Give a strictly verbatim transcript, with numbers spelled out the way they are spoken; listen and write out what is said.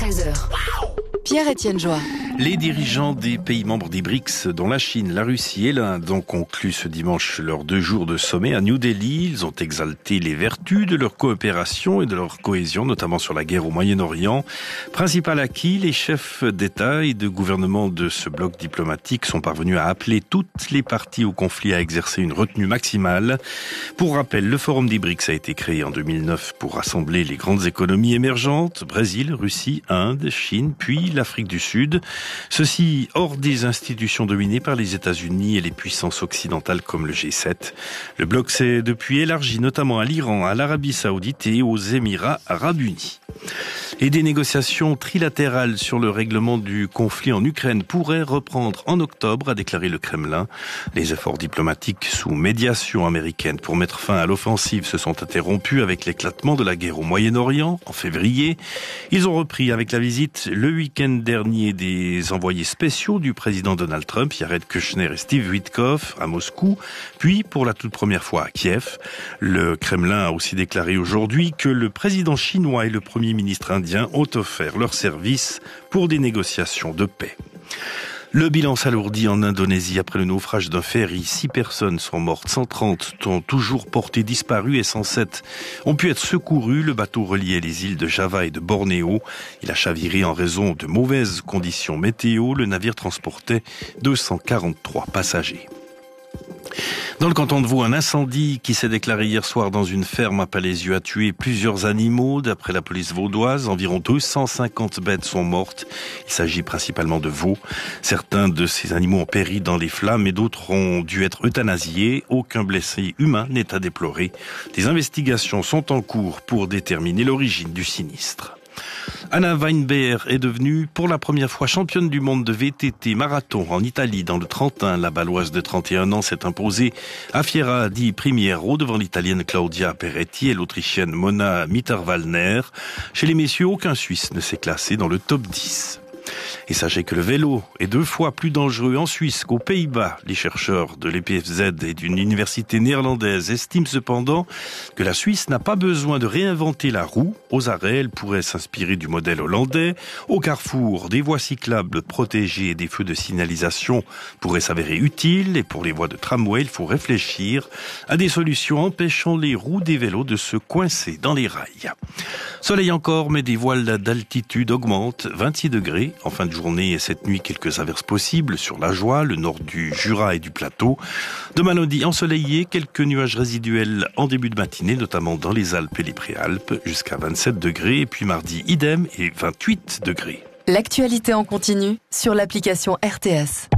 treize heures. Pierre-Étienne Joie. Les dirigeants des pays membres des B R I C S, dont la Chine, la Russie et l'Inde, ont conclu ce dimanche leurs deux jours de sommet à New Delhi. Ils ont exalté les vertus de leur coopération et de leur cohésion, notamment sur la guerre au Moyen-Orient. Principal acquis, les chefs d'État et de gouvernement de ce bloc diplomatique sont parvenus à appeler toutes les parties au conflit à exercer une retenue maximale. Pour rappel, le Forum des B R I C S a été créé en deux mille neuf pour rassembler les grandes économies émergentes, Brésil, Russie, Inde, Chine, puis l'Afrique du Sud. Ceci hors des institutions dominées par les États-Unis et les puissances occidentales comme le G sept. Le bloc s'est depuis élargi notamment à l'Iran, à l'Arabie Saoudite et aux Émirats Arabes Unis. Et des négociations trilatérales sur le règlement du conflit en Ukraine pourraient reprendre en octobre, a déclaré le Kremlin. Les efforts diplomatiques sous médiation américaine pour mettre fin à l'offensive se sont interrompus avec l'éclatement de la guerre au Moyen-Orient en février. Ils ont repris avec la visite le week-end dernier des envoyés spéciaux du président Donald Trump, Jared Kushner et Steve Witkoff, à Moscou, puis pour la toute première fois à Kiev. Le Kremlin a aussi déclaré aujourd'hui que le président chinois et le premier ministre indien ont offert leurs services pour des négociations de paix. Le bilan s'alourdit en Indonésie après le naufrage d'un ferry. Six personnes sont mortes, cent trente ont toujours porté disparu et cent sept ont pu être secourues. Le bateau reliait les îles de Java et de Bornéo. Il a chaviré en raison de mauvaises conditions météo. Le navire transportait deux cent quarante-trois passagers. Dans le canton de Vaud, un incendie qui s'est déclaré hier soir dans une ferme à Palaisieux a tué plusieurs animaux. D'après la police vaudoise, environ deux cent cinquante bêtes sont mortes. Il s'agit principalement de veaux. Certains de ces animaux ont péri dans les flammes et d'autres ont dû être euthanasiés. Aucun blessé humain n'est à déplorer. Des investigations sont en cours pour déterminer l'origine du sinistre. Anna Weinberg est devenue pour la première fois championne du monde de V T T marathon en Italie dans le Trentin. La Baloise de trente et un ans s'est imposée à Fiera di Primiero devant l'Italienne Claudia Peretti et l'Autrichienne Mona Mitterwallner. Chez les messieurs, aucun Suisse ne s'est classé dans le top dix. Et sachez que le vélo est deux fois plus dangereux en Suisse qu'aux Pays-Bas. Les chercheurs de l'E P F Z et d'une université néerlandaise estiment cependant que la Suisse n'a pas besoin de réinventer la roue. Aux arrêts, elle pourrait s'inspirer du modèle hollandais. Au carrefour, des voies cyclables protégées et des feux de signalisation pourraient s'avérer utiles. Et pour les voies de tramway, il faut réfléchir à des solutions empêchant les roues des vélos de se coincer dans les rails. Soleil encore, mais des voiles d'altitude augmentent. vingt-six degrés en fin de journée et cette nuit, quelques averses possibles sur la Joie, le nord du Jura et du Plateau. Demain lundi, ensoleillé, quelques nuages résiduels en début de matinée, notamment dans les Alpes et les Préalpes, jusqu'à vingt-sept degrés. Et puis mardi, idem et vingt-huit degrés. L'actualité en continu sur l'application R T S.